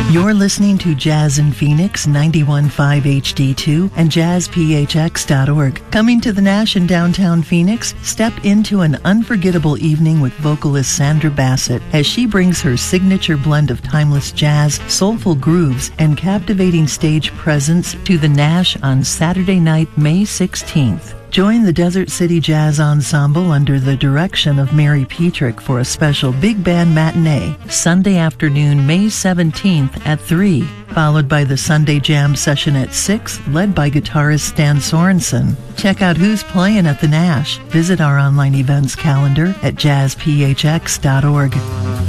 You're listening to Jazz in Phoenix 91.5 HD2 and jazzphx.org. Coming to the Nash in downtown Phoenix, step into an unforgettable evening with vocalist Sandra Bassett as she brings her signature blend of timeless jazz, soulful grooves, and captivating stage presence to the Nash on Saturday night, May 16th. Join the Desert City Jazz Ensemble under the direction of Mary Petrick for a special big band matinee, Sunday afternoon, May 17th at 3, followed by the Sunday Jam session at 6, led by guitarist Stan Sorensen. Check out who's playing at the Nash. Visit our online events calendar at jazzphx.org.